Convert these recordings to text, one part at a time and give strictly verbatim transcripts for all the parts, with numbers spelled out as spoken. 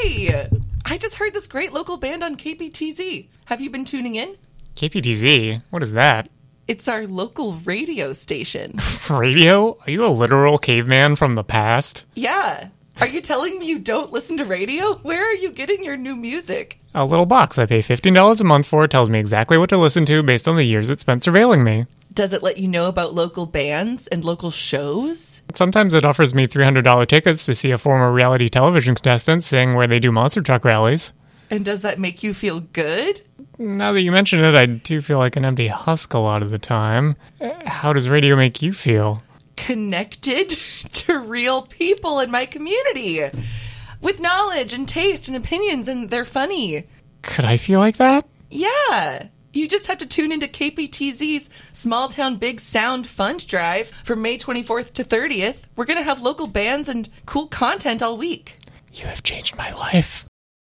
Hey, I just heard this great local band on K P T Z. Have you been tuning in? K P T Z? What is that? It's our local radio station. Radio? Are you a literal caveman from the past? Yeah. Are you telling me you don't listen to radio? Where are you getting your new music? A little box I pay fifteen dollars a month for tells me exactly what to listen to based on the years it spent surveilling me. Does it let you know about local bands and local shows? Sometimes it offers me three hundred dollars tickets to see a former reality television contestant sing where they do monster truck rallies. And does that make you feel good? Now that you mention it, I do feel like an empty husk a lot of the time. How does radio make you feel? Connected to real people in my community. With knowledge and taste and opinions, and they're funny. Could I feel like that? Yeah. You just have to tune into K P T Z's Small Town Big Sound Fund Drive from May twenty-fourth to thirtieth. We're going to have local bands and cool content all week. You have changed my life.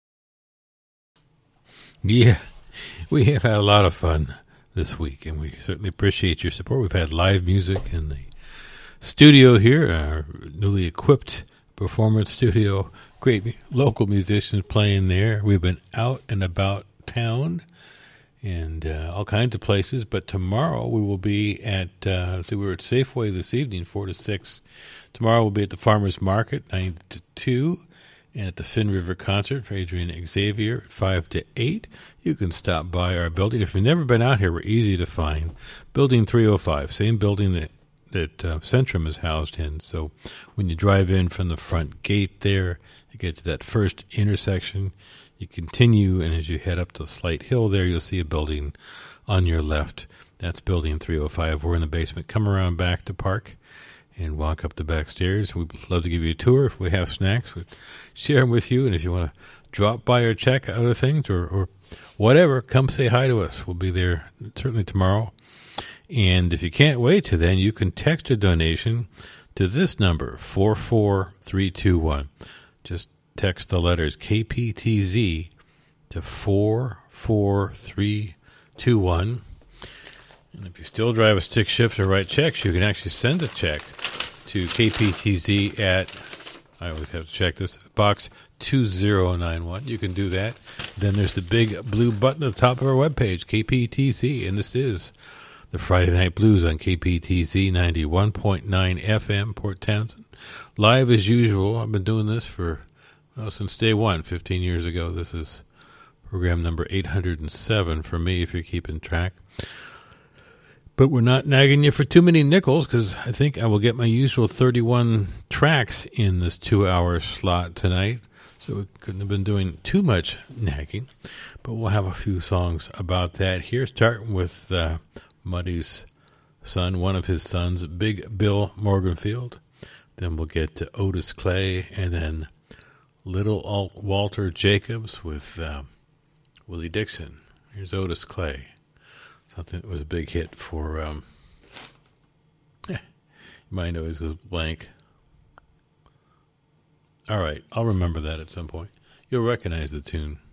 Yeah, we have had a lot of fun this week, and we certainly appreciate your support. We've had live music in the studio here, our newly equipped performance studio. Great local musicians playing there. We've been out and about town and uh, all kinds of places. But tomorrow we will be at, uh, see, we were at Safeway this evening, four to six. Tomorrow we'll be at the Farmers Market, nine to two. And at the Finn River Concert for Adrian Xavier at five to eight. You can stop by our building. If you've never been out here, we're easy to find. Building three oh five, same building that, that uh, Centrum is housed in. So when you drive in from the front gate there, you get to that first intersection. You continue, and as you head up the slight hill there, you'll see a building on your left. That's Building three oh five. We're in the basement. Come around back to park and walk up the back stairs. We'd love to give you a tour. If we have snacks, we'd share them with you. And if you want to drop by or check other things or, or whatever, come say hi to us. We'll be there certainly tomorrow. And if you can't wait to then, you can text a donation to this number, four four three two one. Just text the letters K P T Z to four four three two one. And if you still drive a stick shift or write checks, you can actually send a check to K P T Z at, I always have to check this, box two zero nine one. You can do that. Then there's the big blue button at the top of our webpage, K P T Z, and this is the Friday Night Blues on K P T Z ninety-one point nine F M, Port Townsend. Live as usual. I've been doing this for, well, since day one, fifteen years ago. This is program number eight hundred seven for me, if you're keeping track. But we're not nagging you for too many nickels, because I think I will get my usual thirty-one tracks in this two-hour slot tonight. So we couldn't have been doing too much nagging. But we'll have a few songs about that here, starting with uh, Muddy's son, one of his sons, Big Bill Morganfield. Then we'll get to Otis Clay, and then Little Alt Walter Jacobs with uh, Willie Dixon. Here's Otis Clay. Something that was a big hit for, um, eh, your mind always goes blank. All right, I'll remember that at some point. You'll recognize the tune.